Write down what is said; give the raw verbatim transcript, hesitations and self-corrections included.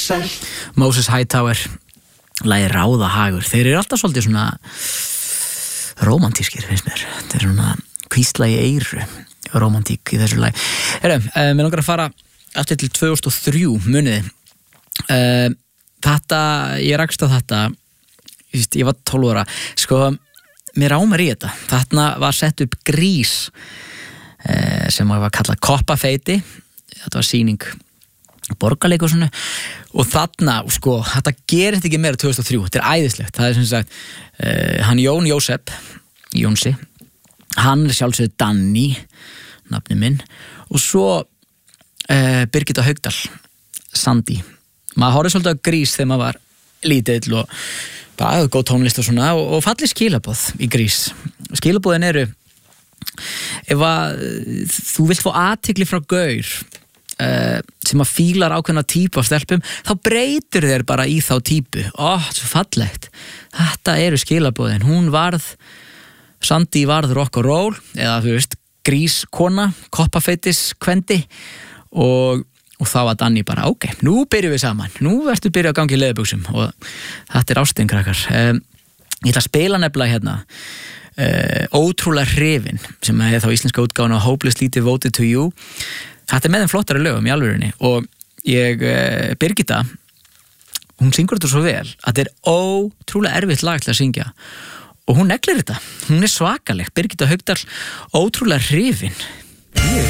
Moses Hightower, lagið Ráðahagur. Þeir eru alltaf svolítið svona rómantískir, finnst mér. Þeir eru svona hvísla í eyru, rómantík í þessu lagi. Heyrðu, uh, mér langar að fara aftur til tvö þúsund og þrjú, muniði. Uh, þetta, ég rakst á þetta, ég var tólf ára, sko, mér ámar í þetta. Þarna var sett upp grís uh, sem var kallað Koppafeiti. Þetta var sýning borgarleikhúsinu og þarna, sko, þetta gerist ekki meira tvö þúsund og þrjú, þetta er æðislegt. Það er sem sagt, uh, hann Jón Jósep, Jónsi, hann er sjálfsögðu Danni, nafni minn, og svo uh, Birgitta Haugdal, Sandi. Maður horfði svolítið á grís þegar maður var lítill og bara góð tónlist og svona og, og falli skilaboð í grís. Skilaboðin eru, ef að þú vilt fá athygli frá gaur Uh, sem að fílar ákveðna típu af stelpum, þá breytir þeir bara í þá típu. Ó, svo fallegt. Þetta eru skilaboðin. Hún varð, Sandi varð rock og roll, eða þú veist, grískona, koppafeitis kvendi og, og þá var Danni bara, ok, nú byrjum við saman. Nú ertu byrjað að gangi í leðubuxum og þetta er ástin, krakkar. Um, ég ætla að spila nefnilega hérna uh, Ótrúlega hrifin, sem er þá íslenska útgáfan á Hopelessly Devoted to You. Þetta er með þeim flottari lögum í alvörinni og ég, uh, Birgitta, hún syngur þetta svo vel að þetta er ótrúlega erfitt lag til að syngja og hún neglir þetta. Hún er svakaleg. Birgitta Haugdal, Ótrúlega hrifin.